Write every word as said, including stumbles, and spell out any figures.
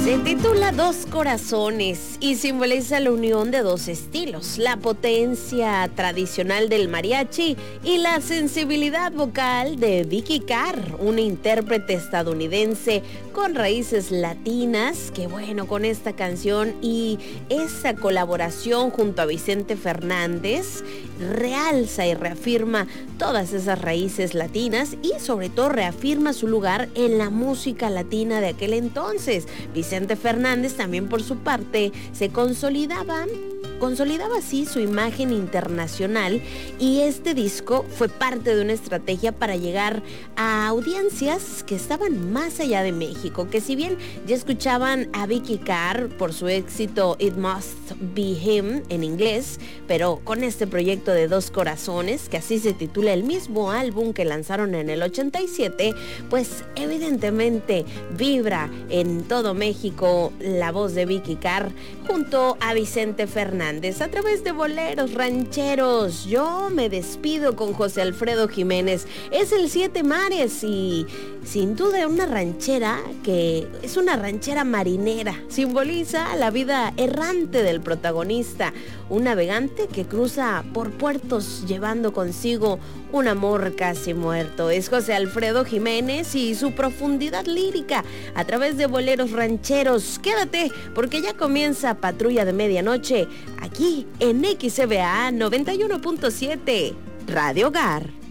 Se titula Dos Corazones y simboliza la unión de dos estilos, la potencia tradicional del mariachi y la sensibilidad vocal de Vicky Carr, una intérprete estadounidense con raíces latinas, que bueno, con esta canción y esa colaboración junto a Vicente Fernández, realza y reafirma todas esas raíces latinas y sobre todo reafirma su lugar en la música latina de aquel entonces. Vicente Fernández también por su parte se consolidaba Consolidaba así su imagen internacional y este disco fue parte de una estrategia para llegar a audiencias que estaban más allá de México, que si bien ya escuchaban a Vicky Carr por su éxito It Must Be Him en inglés, pero con este proyecto de Dos Corazones, que así se titula el mismo álbum que lanzaron en el ochenta y siete, pues evidentemente vibra en todo México la voz de Vicky Carr junto a Vicente Fernández. A través de boleros rancheros, yo me despido con José Alfredo Jiménez. Es el Siete Mares y sin duda una ranchera que es una ranchera marinera. Simboliza la vida errante del protagonista, un navegante que cruza por puertos llevando consigo un amor casi muerto. Es José Alfredo Jiménez y su profundidad lírica a través de boleros rancheros. Quédate porque ya comienza Patrulla de Medianoche aquí en X C B A noventa y uno punto siete Radio Hogar.